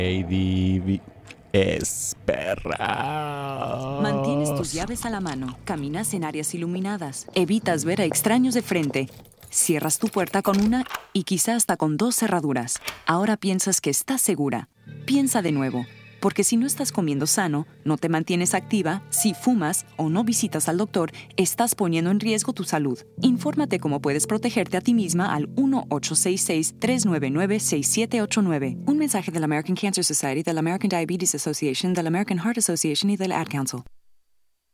Lady es perra. Mantienes tus llaves a la mano, caminas en áreas iluminadas, evitas ver a extraños de frente, cierras tu puerta con una y quizá hasta con 2 cerraduras. Ahora piensas que estás segura. Piensa de nuevo, porque si no estás comiendo sano, no te mantienes activa, si fumas o no visitas al doctor, estás poniendo en riesgo tu salud. Infórmate cómo puedes protegerte a ti misma al 1-866-399-6789. Un mensaje de la American Cancer Society, de la American Diabetes Association, de la American Heart Association y de la Ad Council.